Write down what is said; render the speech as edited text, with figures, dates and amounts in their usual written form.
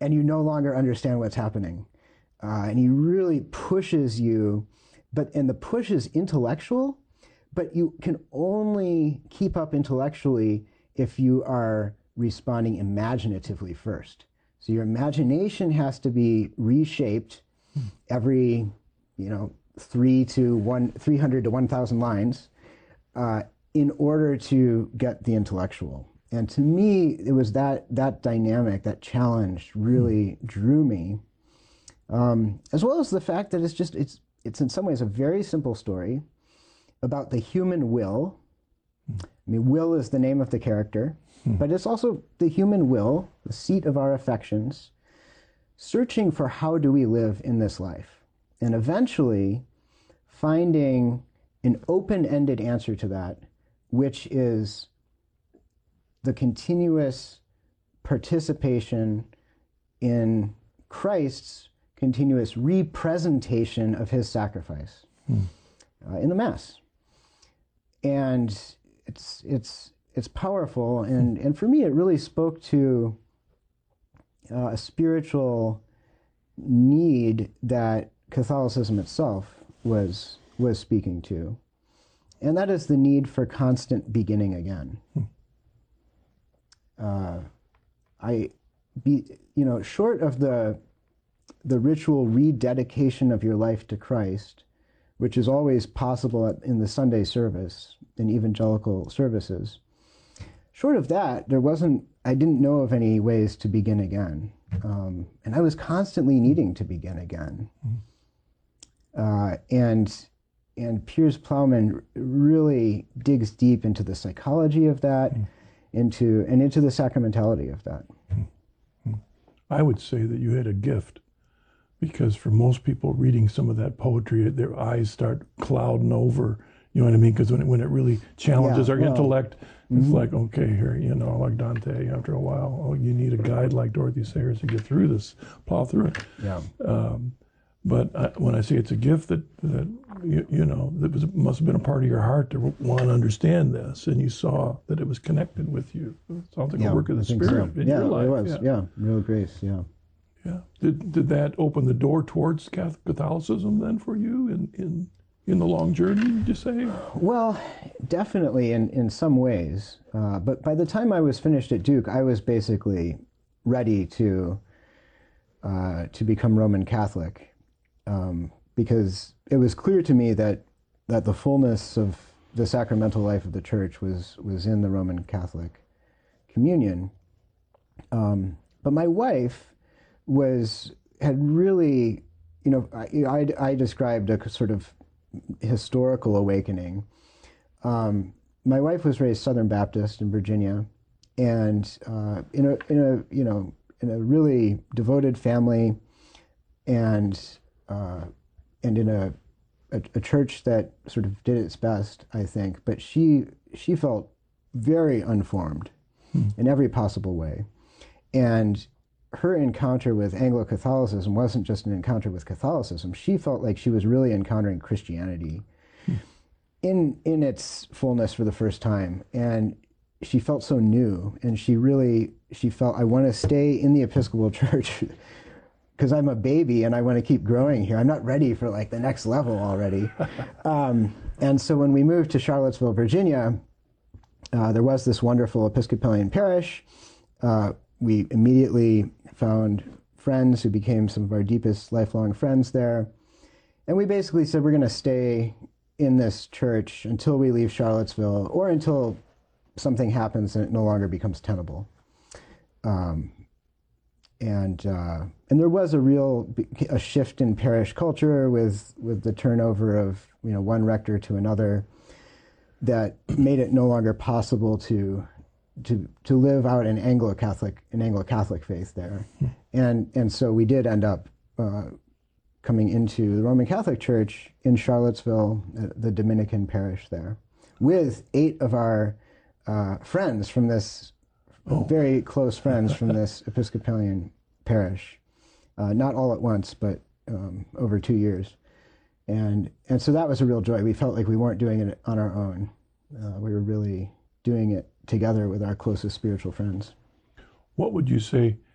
and you no longer understand what's happening. And he really pushes you, and the push is intellectual, but you can only keep up intellectually if you are responding imaginatively first. So your imagination has to be reshaped every, 300 to 1,000 lines in order to get the intellectual. And to me, it was that dynamic, that challenge really drew me, as well as the fact that it's in some ways a very simple story about the human will. I mean, will is the name of the character, but it's also the human will, the seat of our affections, searching for how do we live in this life, and eventually finding an open-ended answer to that, which is the continuous participation in Christ's continuous representation of his sacrifice in the Mass. And it's powerful, and for me it really spoke to a spiritual need that Catholicism itself was speaking to, and that is the need for constant beginning again. Short of the ritual rededication of your life to Christ, which is always possible in the Sunday service, in evangelical services, short of that, I didn't know of any ways to begin again. And I was constantly needing to begin again. And Piers Plowman really digs deep into the psychology of that, into the sacramentality of that. I would say that you had a gift, because for most people reading some of that poetry, their eyes start clouding over. You know what I mean? Because when it really challenges our intellect, it's like, okay, here, like Dante, after a while, you need a guide like Dorothy Sayers to get through this, plow through it. Yeah. But when I say it's a gift that must have been a part of your heart to want to understand this, and you saw that it was connected with you. It sounds like a work of the Spirit in your life. It was. Yeah, real grace. Yeah. Yeah. Did that open the door towards Catholicism then for you in the long journey, would you say? Well, definitely in some ways. But by the time I was finished at Duke, I was basically ready to become Roman Catholic, because it was clear to me that the fullness of the sacramental life of the Church was in the Roman Catholic communion. But my wife had really, I described a sort of historical awakening. My wife was raised Southern Baptist in Virginia, and in a really devoted family, and in a church that sort of did its best, I think. But she felt very unformed in every possible way, and her encounter with Anglo-Catholicism wasn't just an encounter with Catholicism. She felt like she was really encountering Christianity in its fullness for the first time. And she felt so new, and she felt, I want to stay in the Episcopal Church because I'm a baby and I want to keep growing here. I'm not ready for like the next level already. And so when we moved to Charlottesville, Virginia, there was this wonderful Episcopalian parish. We immediately found friends who became some of our deepest lifelong friends there. And we basically said, we're going to stay in this church until we leave Charlottesville, or until something happens and it no longer becomes tenable. And there was a shift in parish culture with the turnover of one rector to another that made it no longer possible to live out an Anglo-Catholic faith there. And so we did end up coming into the Roman Catholic Church in Charlottesville, the Dominican parish there, with 8 of our friends from this, very close friends from this Episcopalian parish, not all at once, but over 2 years. And so that was a real joy. We felt like we weren't doing it on our own. We were really doing it together with our closest spiritual friends. What would you say